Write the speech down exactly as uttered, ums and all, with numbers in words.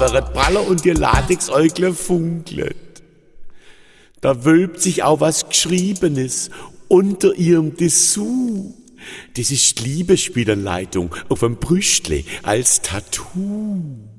waberet praller und ihr Latexäugle funkelt. Da wölbt sich auch was Geschriebenes unter ihrem Dessous. Das ist die Liebesspielanleitung auf dem Brüstle als Tattoo.